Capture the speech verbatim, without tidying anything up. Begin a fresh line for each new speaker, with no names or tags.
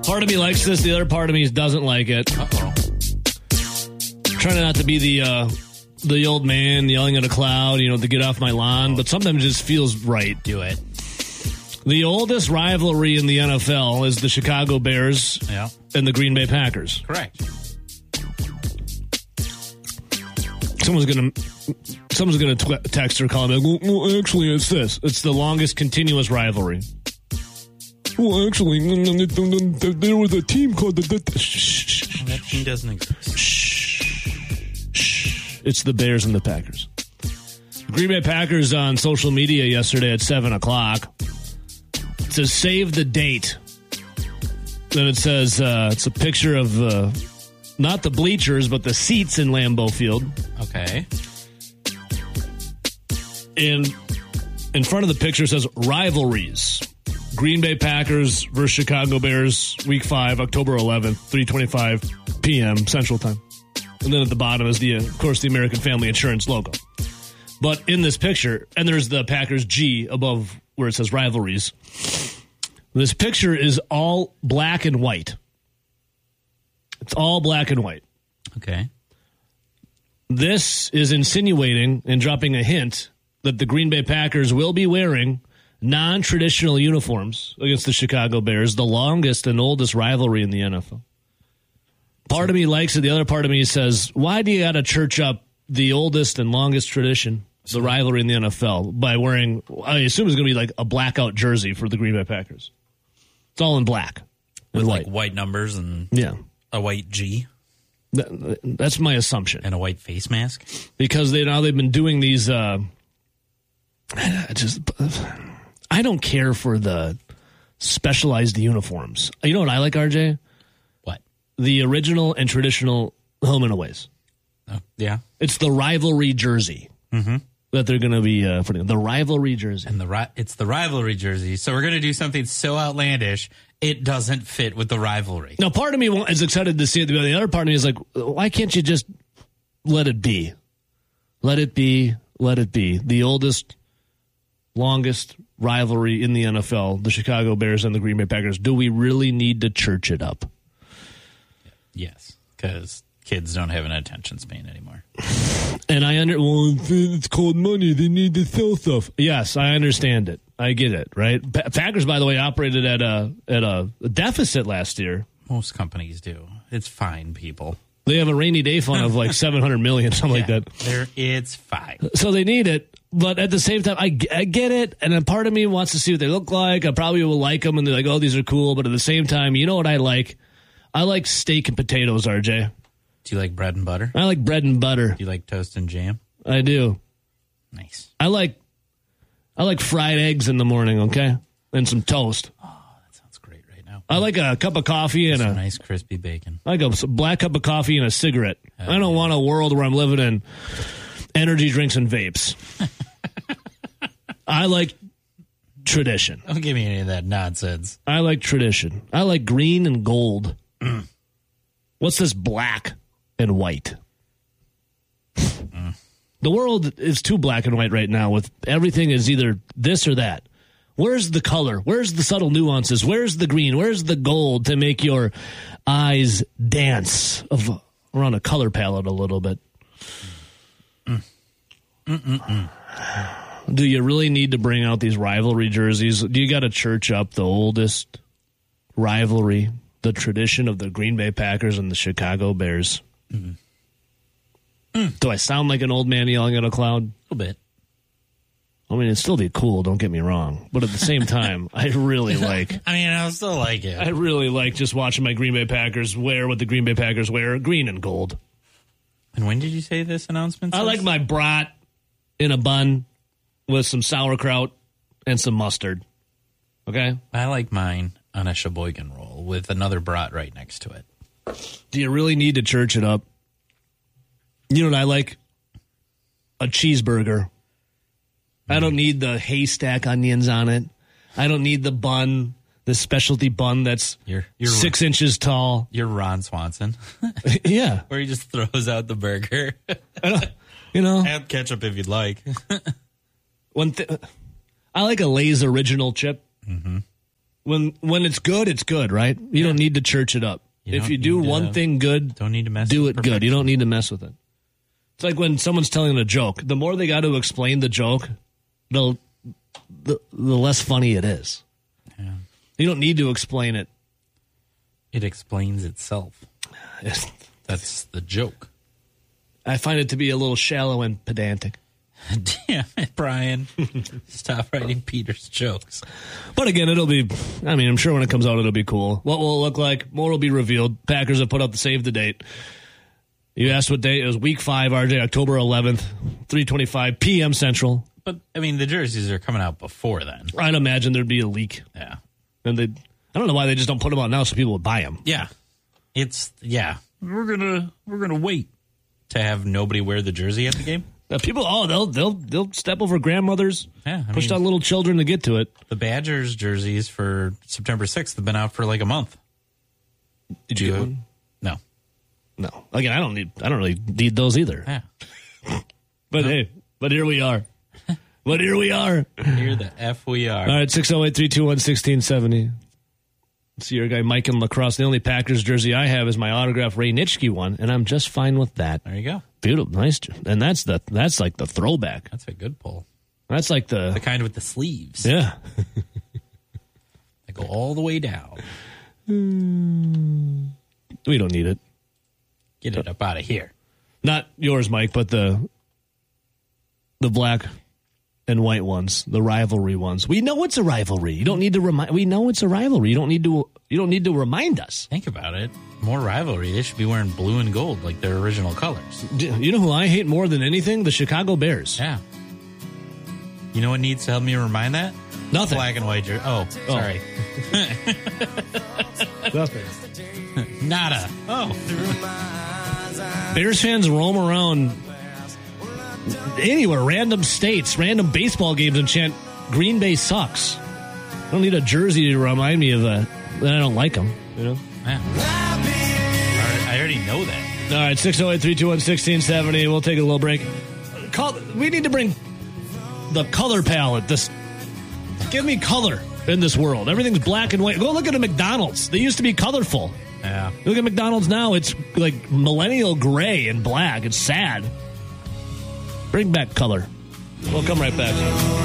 Part of me likes this. The other part of me doesn't like it.
Uh-oh.
Trying not to be the uh, the old man yelling at a cloud, you know, to get off my lawn, but sometimes it just feels right.
Do it.
The oldest rivalry in the N F L is the Chicago Bears
yeah.
and the Green Bay Packers.
Correct.
Someone's gonna, someone's gonna tw- text or call me. Well, well, actually, it's this. It's the longest continuous rivalry. Well, actually, there was a team called the.
That team doesn't exist.
Shh. It's the Bears and the Packers. Green Bay Packers on social media yesterday at seven o'clock. It says save the date. Then it says uh, it's a picture of. Uh, Not the bleachers, but the seats in Lambeau Field.
Okay.
And in front of the picture says rivalries. Green Bay Packers versus Chicago Bears, week five, October eleventh, three twenty-five p.m. Central Time. And then at the bottom is, the, of course, the American Family Insurance logo. But in this picture, and there's the Packers G above where it says rivalries. This picture is all black and white. It's all black and white.
Okay.
This is insinuating and dropping a hint that the Green Bay Packers will be wearing non-traditional uniforms against the Chicago Bears, the longest and oldest rivalry in the N F L. Part of me likes it. The other part of me says, why do you got to church up the oldest and longest tradition, the rivalry in the N F L, by wearing, I assume it's going to be like a blackout jersey for the Green Bay Packers. It's all in black.
With
and
like
white.
white numbers and
yeah.
a white G.
That, that's my assumption.
And a white face mask.
Because they now they've been doing these, uh, just, I don't care for the specialized uniforms. You know what I like, R J?
What?
The original and traditional home and aways.
Oh, yeah.
It's the rivalry jersey
mm-hmm.
that they're going to be uh, putting. The rivalry jersey.
And the ri- it's the rivalry jersey. So we're going to do something so outlandish, it doesn't fit with the rivalry.
Now, part of me is excited to see it. The other part of me is like, why can't you just let it be? Let it be. Let it be. The oldest, longest rivalry in the N F L, the Chicago Bears and the Green Bay Packers. Do we really need to church it up?
Yes, because kids don't have an attention span anymore.
And I under well, it's called money. They need to sell stuff. Yes, I understand it. I get it. Right. Pa- Packers, by the way, operated at a at a deficit last year.
Most companies do. It's fine, people.
They have a rainy day fund of like seven hundred million, something
yeah,
like that.
There, it's fine.
So they need it. But at the same time, I, I get it. And a part of me wants to see what they look like. I probably will like them. And they're like, oh, these are cool. But at the same time, you know what I like? I like steak and potatoes, R J.
Do you like bread and butter?
I like bread and butter.
Do you like toast and jam?
I do.
Nice.
I like I like fried eggs in the morning, okay? And some toast.
Oh, that sounds great right now.
I like a cup of coffee and
some
a
nice crispy bacon.
I like a black cup of coffee and a cigarette.
Oh,
I don't
yeah.
want a world where I'm living in energy drinks and vapes. I like tradition.
Don't give me any of that nonsense.
I like tradition. I like green and gold. Mm. What's this black and white? Mm. The world is too black and white right now. With everything is either this or that. Where's the color? Where's the subtle nuances? Where's the green? Where's the gold to make your eyes dance of, around a color palette a little bit? Mm. Mm-mm-mm. Do you really need to bring out these rivalry jerseys? Do you got to church up the oldest rivalry, the tradition of the Green Bay Packers and the Chicago Bears? Mm-hmm. Mm. Do I sound like an old man yelling at a cloud?
A little bit.
I mean, it'd still be cool, don't get me wrong. But at the same time, I really like...
I mean, I still like it.
I really like just watching my Green Bay Packers wear what the Green Bay Packers wear, green and gold.
And when did you say this announcement says?
I like my brat in a bun with some sauerkraut and some mustard. Okay?
I like mine on a Sheboygan roll with another brat right next to it.
Do you really need to church it up? You know what I like? A cheeseburger. I don't need the haystack onions on it. I don't need the bun, the specialty bun that's
you're, you're,
six inches tall.
You're Ron Swanson.
Yeah.
Where he just throws out the burger.
I don't, you know.
Add ketchup if you'd like.
One th- I like a Lay's original chip.
Mm-hmm.
when when it's good, it's good, right? You yeah. don't need to church it up. You if you do one to, thing good,
don't need to mess
do
with
it
perfection.
good. You don't need to mess with it. It's like when someone's telling a joke. The more they got to explain the joke, the, the the less funny it is. Yeah. You don't need to explain it.
It explains itself. That's the joke.
I find it to be a little shallow and pedantic.
Damn it, Brian. Stop writing Peter's jokes.
But again, it'll be, I mean, I'm sure when it comes out, it'll be cool. What will it look like? More will be revealed. Packers have put up the save the date. You asked what date? It was week five, R J, October eleventh, three twenty-five p.m. Central.
But, I mean, the jerseys are coming out before then.
I'd imagine there'd be a leak.
Yeah.
And they, I don't know why they just don't put them out now so people would buy them.
Yeah. It's, yeah. We're going to, we're going to wait to have nobody wear the jersey at the game.
Uh, people, oh, they'll they'll they'll step over grandmothers,
yeah, I
push
mean,
down little children to get to it.
The Badgers jerseys for September sixth have been out for like a month.
Did you, you get one?
No,
no. Again, I don't need. I don't really need those either.
Yeah.
But no. Hey, but here we are. But here we are.
Here the f we are.
All right, six zero eight three two one one six seven zero. See your guy Mike in lacrosse. The only Packers jersey I have is my autographed Ray Nitschke one, and I'm just fine with that.
There you go.
Beautiful, nice, and that's the that's like the throwback.
That's a good pull.
That's like the
the kind with the sleeves.
Yeah,
they go all the way down.
Mm, we don't need it.
Get it up out of here.
Not yours, Mike, but the the black and white ones, the rivalry ones. We know it's a rivalry. You don't need to remind. We know it's a rivalry. You don't need to. You don't need to remind us.
Think about it. More rivalry. They should be wearing blue and gold like their original colors.
You know who I hate more than anything? The Chicago Bears.
Yeah. You know what needs to help me remind that?
Nothing.
Black and white jersey. Oh, sorry.
Nothing.
Nada. Oh.
Bears fans roam around anywhere, random states, random baseball games, and chant, Green Bay sucks. I don't need a jersey to remind me of that. That I don't like them, you know?
Yeah. I already know that.
All right, six oh eight three two one one six seven zero. We'll take a little break. Call, we need to bring the color palette. This, give me color in this world. Everything's black and white. Go look at a McDonald's. They used to be colorful.
Yeah.
Look at McDonald's now. It's like millennial gray and black. It's sad. Bring back color. We'll come right back.